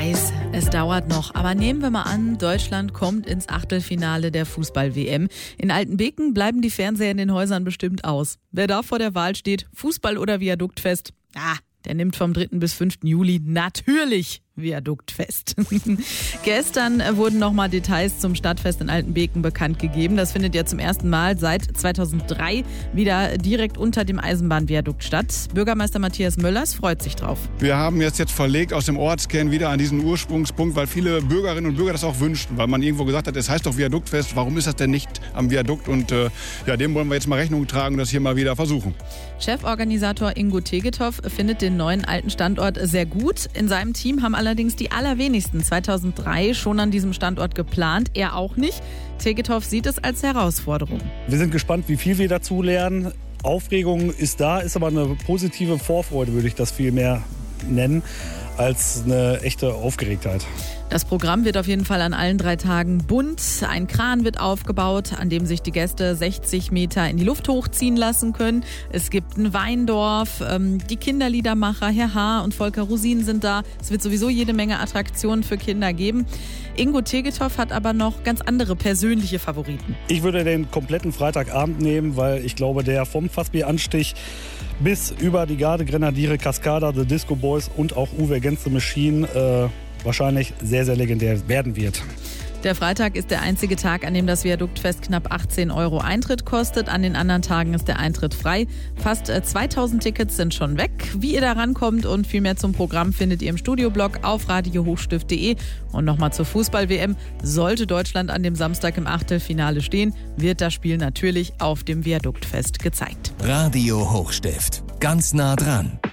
weiß, es dauert noch, aber nehmen wir mal an, Deutschland kommt ins Achtelfinale der Fußball-WM. In Altenbeken bleiben die Fernseher in den Häusern bestimmt aus. Wer da vor der Wahl steht, Fußball oder Viaduktfest? Der nimmt vom 3. bis 5. Juli natürlich Viaduktfest. Gestern wurden nochmal Details zum Stadtfest in Altenbeken bekannt gegeben. Das findet ja zum ersten Mal seit 2003 wieder direkt unter dem Eisenbahnviadukt statt. Bürgermeister Matthias Möllers freut sich drauf. Wir haben jetzt verlegt aus dem Ortskern wieder an diesen Ursprungspunkt, weil viele Bürgerinnen und Bürger das auch wünschten, weil man irgendwo gesagt hat, es heißt doch Viaduktfest, warum ist das denn nicht am Viadukt? Und dem wollen wir jetzt mal Rechnung tragen und das hier mal wieder versuchen. Cheforganisator Ingo Tegethoff findet den neuen alten Standort sehr gut. In seinem Team haben allerdings die allerwenigsten 2003 schon an diesem Standort geplant, er auch nicht. Tegethoff sieht es als Herausforderung. Wir sind gespannt, wie viel wir dazu lernen. Aufregung ist da, ist aber eine positive Vorfreude, würde ich das viel mehr nennen, als eine echte Aufgeregtheit. Das Programm wird auf jeden Fall an allen 3 Tagen bunt. Ein Kran wird aufgebaut, an dem sich die Gäste 60 Meter in die Luft hochziehen lassen können. Es gibt ein Weindorf, die Kinderliedermacher Herr H. und Volker Rosin sind da. Es wird sowieso jede Menge Attraktionen für Kinder geben. Ingo Tegethoff hat aber noch ganz andere persönliche Favoriten. Ich würde den kompletten Freitagabend nehmen, weil ich glaube, der vom Fassbier-Anstich bis über die Garde-Grenadiere, Cascada, The Disco Boys und auch Uwe Against the Machine wahrscheinlich sehr, sehr legendär werden wird. Der Freitag ist der einzige Tag, an dem das Viaduktfest knapp 18 € Eintritt kostet. An den anderen Tagen ist der Eintritt frei. Fast 2000 Tickets sind schon weg. Wie ihr da rankommt und viel mehr zum Programm findet ihr im Studioblog auf radiohochstift.de. Und nochmal zur Fußball-WM. Sollte Deutschland an dem Samstag im Achtelfinale stehen, wird das Spiel natürlich auf dem Viaduktfest gezeigt. Radio Hochstift. Ganz nah dran.